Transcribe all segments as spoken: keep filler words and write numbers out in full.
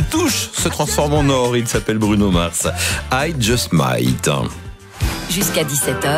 touche se transforme en or. Il s'appelle Bruno Mars. I Just Might. Jusqu'à dix-sept heures.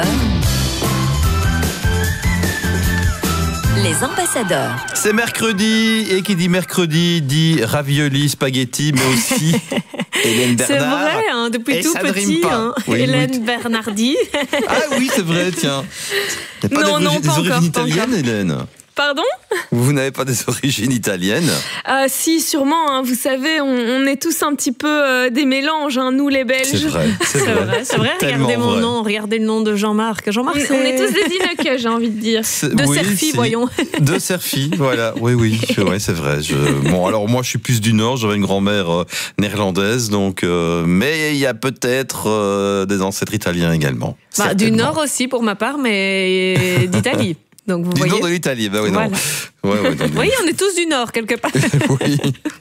Les ambassadeurs. C'est mercredi, et qui dit mercredi dit ravioli, spaghetti, mais aussi Hélène Bernard. C'est vrai, hein, depuis et tout petit, hein, oui, Hélène oui. Bernardi. Ah oui, c'est vrai, tiens. Il n'y a pas Non, des, non, des pas origines encore, italiennes, pas Hélène? Pardon ? Vous n'avez pas des origines italiennes? euh, Si, sûrement. Hein, vous savez, on, on est tous un petit peu euh, des mélanges, hein, nous les Belges. C'est vrai, c'est vrai. vrai, c'est vrai. Regardez mon vrai. nom, regardez le nom de Jean-Marc. Jean-Marc, On est tous des Dinoqueux, j'ai envie de dire. De oui, Serfi, voyons. De Serfi, voilà. Oui, oui, c'est vrai, c'est vrai. Je... Bon, alors moi, je suis plus du Nord. J'avais une grand-mère euh, néerlandaise, donc. Euh... Mais il y a peut-être euh, des ancêtres italiens également. Bah, du Nord aussi, pour ma part, mais d'Italie. Donc vous du voyez. Nord de l'Italie, bah oui, Voilà. non. Ouais, ouais, Vous voyez, on est tous du Nord, quelque part. Oui.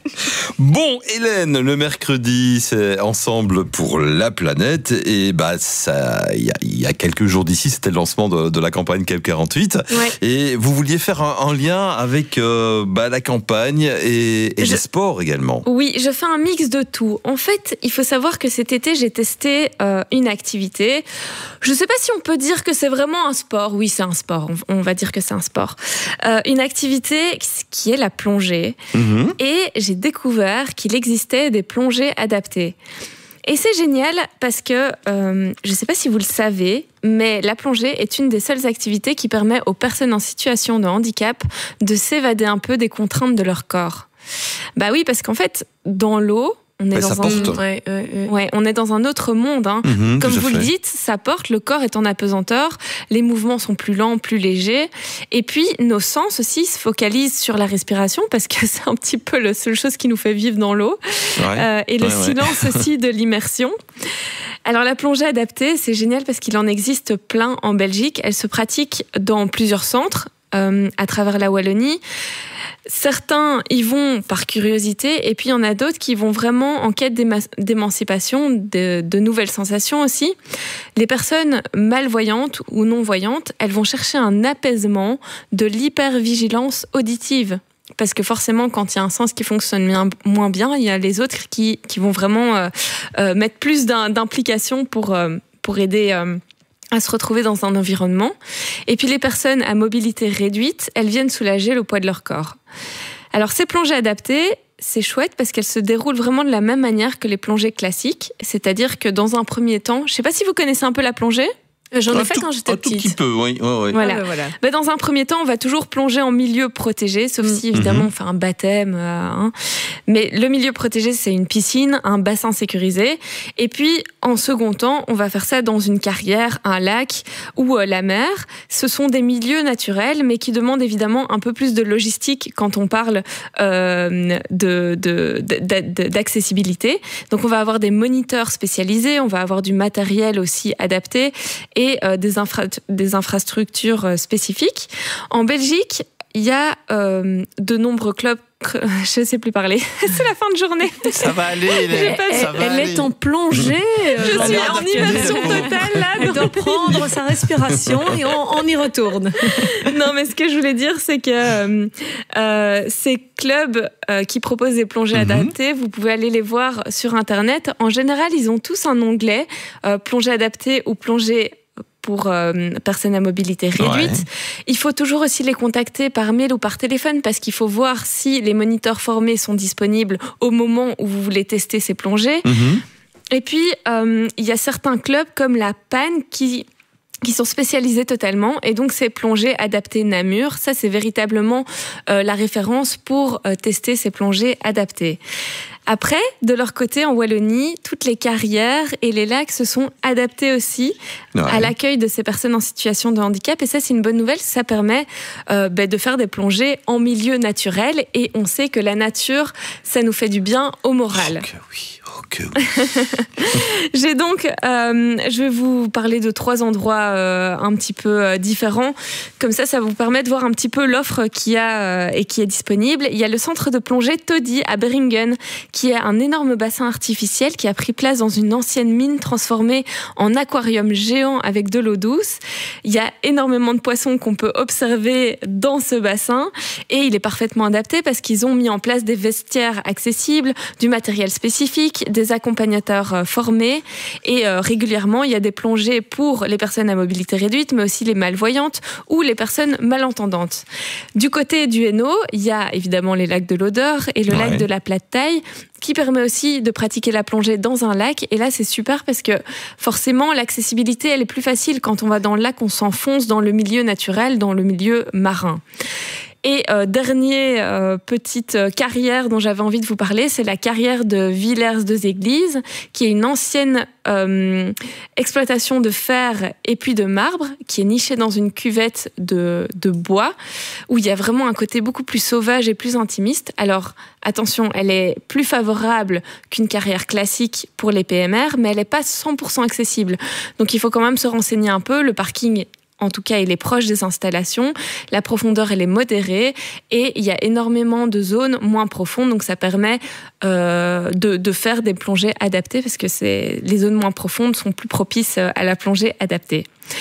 Bon, Hélène, le mercredi, c'est Ensemble pour la planète. Et bah, ça, il y a, y a quelques jours d'ici, c'était le lancement de, de la campagne C A P quarante-huit. Ouais. Et vous vouliez faire un, un lien avec euh, bah, la campagne et, et Je... les sports également. Oui, je fais un mix de tout. En fait, il faut savoir que cet été, j'ai testé euh, une activité. Je ne sais pas si on peut dire que c'est vraiment un sport. Oui, c'est un sport. On, on va dire que c'est un sport. Euh, une activité qui est la plongée. Mmh. Et j'ai découvert qu'il existait des plongées adaptées. Et c'est génial parce que, euh, je ne sais pas si vous le savez, mais la plongée est une des seules activités qui permet aux personnes en situation de handicap de s'évader un peu des contraintes de leur corps. Bah oui, parce qu'en fait, dans l'eau, on est, ouais, dans ça un... porte. Ouais, ouais, ouais. Ouais, on est dans un autre monde. Hein. Mmh, Comme vous fait. le dites, ça porte, le corps est en apesanteur, les mouvements sont plus lents, plus légers. Et puis, nos sens aussi se focalisent sur la respiration parce que c'est un petit peu la seule chose qui nous fait vivre dans l'eau. Ouais. Euh, et le ouais, silence ouais. aussi de l'immersion. Alors, la plongée adaptée, c'est génial parce qu'il en existe plein en Belgique. Elle se pratique dans plusieurs centres euh, à travers la Wallonie. Certains y vont par curiosité et puis il y en a d'autres qui vont vraiment en quête d'émancipation, de, de nouvelles sensations aussi. Les personnes malvoyantes ou non-voyantes, elles vont chercher un apaisement de l'hypervigilance auditive. Parce que forcément, quand il y a un sens qui fonctionne bien, moins bien, il y a les autres qui, qui vont vraiment euh, euh, mettre plus d'implication pour, euh, pour aider... Euh, à se retrouver dans un environnement. Et puis les personnes à mobilité réduite, elles viennent soulager le poids de leur corps. Alors ces plongées adaptées, c'est chouette parce qu'elles se déroulent vraiment de la même manière que les plongées classiques. C'est-à-dire que dans un premier temps, je ne sais pas si vous connaissez un peu la plongée. J'en ai un fait tout, quand j'étais petite. Un tout petit peu, oui. Ouais, ouais. Voilà. Ah, ben voilà. Mais dans un premier temps, on va toujours plonger en milieu protégé, sauf si évidemment mmh. on fait un baptême. Euh, hein. Mais le milieu protégé, c'est une piscine, un bassin sécurisé. Et puis, en second temps, on va faire ça dans une carrière, un lac ou euh, la mer. Ce sont des milieux naturels, mais qui demandent évidemment un peu plus de logistique quand on parle euh, de, de, de, de, d'accessibilité. Donc, on va avoir des moniteurs spécialisés, on va avoir du matériel aussi adapté et euh, des, infra des infrastructures euh, spécifiques. En Belgique, il y a euh, de nombreux clubs. Je ne sais plus parler. C'est la fin de journée. Ça va aller, Hélène. Elle, ça va elle aller. est en plongée. Je suis en immersion totale là. Elle doit prendre sa respiration et on, on y retourne. Non, mais ce que je voulais dire, c'est que euh, euh, ces clubs euh, qui proposent des plongées mm-hmm. adaptées, vous pouvez aller les voir sur Internet. En général, ils ont tous un onglet euh, plongée adaptée ou plongée pour euh, personnes à mobilité réduite. Ouais. Il faut toujours aussi les contacter par mail ou par téléphone parce qu'il faut voir si les moniteurs formés sont disponibles au moment où vous voulez tester ces plongées. Mmh. Et puis, euh, il y a certains clubs comme la P A N qui... qui sont spécialisés totalement. Et donc, ces plongées adaptées Namur, ça, c'est véritablement euh, la référence pour euh, tester ces plongées adaptées. Après, de leur côté, en Wallonie, toutes les carrières et les lacs se sont adaptés aussi ouais. à l'accueil de ces personnes en situation de handicap. Et ça, c'est une bonne nouvelle. Ça permet euh, bah, de faire des plongées en milieu naturel. Et on sait que la nature, ça nous fait du bien au moral. Oh que oui, oh que oui. J'ai donc, euh, je vais vous parler de trois endroits euh, un petit peu euh, différents. Comme ça, ça vous permet de voir un petit peu l'offre qu'il y a euh, et qui est disponible. Il y a le centre de plongée Toddy à Beringen, qui est un énorme bassin artificiel qui a pris place dans une ancienne mine transformée en aquarium géant avec de l'eau douce. Il y a énormément de poissons qu'on peut observer dans ce bassin et il est parfaitement adapté parce qu'ils ont mis en place des vestiaires accessibles, du matériel spécifique, des accompagnateurs formés et euh, régulièrement il y a des plongées pour les personnes à mobilité réduite mais aussi les malvoyantes ou les personnes malentendantes. Du côté du Hainaut, il y a évidemment les lacs de l'Odeur et le ouais. lac de la Plate Taille qui permet aussi de pratiquer la plongée dans un lac. Et là, c'est super parce que forcément, l'accessibilité, elle est plus facile. Quand on va dans le lac, on s'enfonce dans le milieu naturel, dans le milieu marin. Et euh, dernière euh, petite carrière dont j'avais envie de vous parler, c'est la carrière de Villers-deux-Églises, qui est une ancienne euh, exploitation de fer et puis de marbre, qui est nichée dans une cuvette de, de bois, où il y a vraiment un côté beaucoup plus sauvage et plus intimiste. Alors, attention, elle est plus favorable qu'une carrière classique pour les P M R, mais elle n'est pas cent pour cent accessible. Donc, il faut quand même se renseigner un peu. Le parking, en tout cas, il est proche des installations. La profondeur, elle est modérée. Et il y a énormément de zones moins profondes. Donc, ça permet euh, de, de faire des plongées adaptées parce que c'est, les zones moins profondes sont plus propices à la plongée adaptée.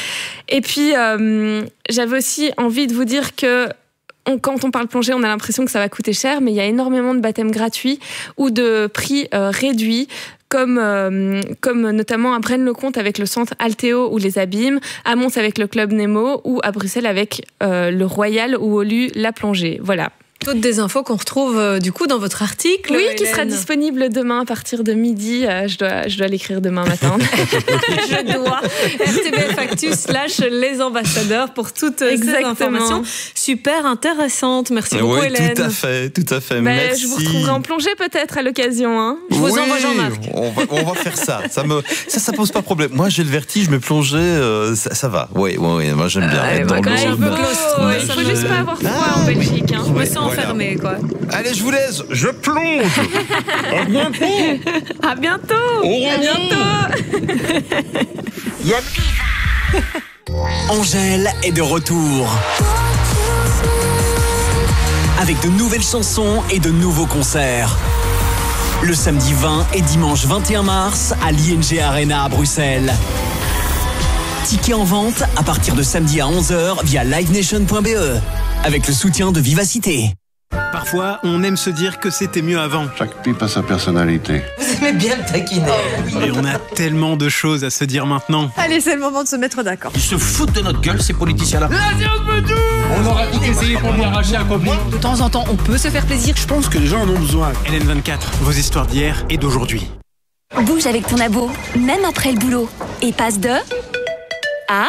Et puis, euh, j'avais aussi envie de vous dire que On, quand on parle plongée, on a l'impression que ça va coûter cher, mais il y a énormément de baptêmes gratuits ou de prix euh, réduits, comme, euh, comme notamment à Braine-le-Comte avec le centre Altéo ou les Abîmes, à Mons avec le Club Nemo ou à Bruxelles avec euh, le Royal ou Olu la plongée. Voilà. Toutes des infos qu'on retrouve euh, du coup dans votre article. Oui, Hélène. Qui sera disponible demain à partir de midi. Euh, je, dois, je dois l'écrire demain matin. Je dois. R T B F Actu slash les ambassadeurs pour toutes Exactement. Ces informations super intéressantes. Merci beaucoup, oui, Hélène. Tout à fait, tout à fait. Bah, Merci. Je vous retrouverai en plongée peut-être à l'occasion. Hein. Je vous oui, envoie Jean-Marc. On va, on va faire ça. Ça, me, ça, ça pose pas de problème. Moi, j'ai le vertige, mais plonger, euh, ça, ça va. Oui, oui, oui. Moi, j'aime bien euh, être bah, dans l'eau. Il faut, faut juste pas avoir froid ah, en Belgique. Hein. Je me sens enfermée, quoi. Allez, je vous laisse, je plonge. À bientôt. À bientôt. Au à bientôt. Angèle est de retour. Avec de nouvelles chansons et de nouveaux concerts. Le samedi vingt et dimanche vingt et un mars à l'I N G Arena à Bruxelles. Tickets en vente à partir de samedi à onze heures via live nation point b e avec le soutien de Vivacité. Parfois, on aime se dire que c'était mieux avant. Chaque pipe a sa personnalité. Vous aimez bien le taquiner. Et on a tellement de choses à se dire maintenant. Allez, c'est le moment de se mettre d'accord. Ils se foutent de notre gueule, ces politiciens-là. La science me tue. On aura tout essayé pour lui arracher un copain. De temps en temps, on peut se faire plaisir. Je pense que les gens en ont besoin. L N vingt-quatre, vos histoires d'hier et d'aujourd'hui. Bouge avec ton abo, même après le boulot. Et passe de... à...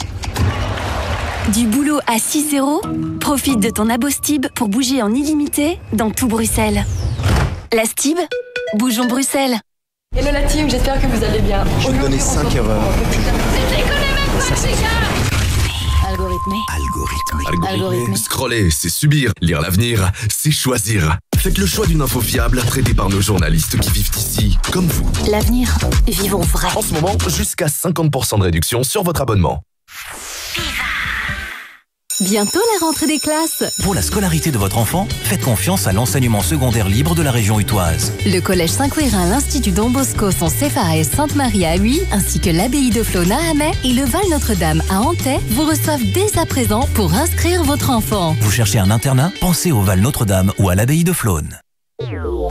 Du boulot à six euros, profite de ton abo Stib pour bouger en illimité dans tout Bruxelles. La Stib, bougeons Bruxelles. Hello la team, j'espère que vous allez bien. Je vais donner cinq erreurs. Algorithmé. Algorithmé. Algorithmé. Scroller, c'est subir. Lire l'avenir, c'est choisir. Faites le choix d'une info fiable, traitée par nos journalistes qui vivent ici, comme vous. L'avenir, vivons vrai. En ce moment, jusqu'à cinquante pour cent de réduction sur votre abonnement. Bientôt la rentrée des classes. Pour la scolarité de votre enfant, faites confiance à l'enseignement secondaire libre de la région hutoise. Le collège Saint-Quérin, l'Institut Don Bosco sont C F A S Sainte-Marie à Huy, ainsi que l'abbaye de Flône à Hamay et le Val Notre-Dame à Antey vous reçoivent dès à présent pour inscrire votre enfant. Vous cherchez un internat? Pensez au Val Notre-Dame ou à l'abbaye de Flône.